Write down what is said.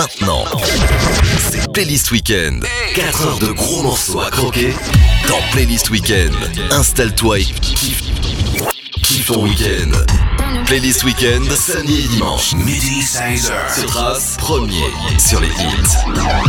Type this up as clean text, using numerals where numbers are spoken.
Maintenant, c'est Playlist Weekend. 4 heures de gros morceaux à croquer dans Playlist Weekend. Installe-toi et kiffe ton week-end. Playlist Weekend, samedi et dimanche, midi 16h. Se trace premier sur les hits.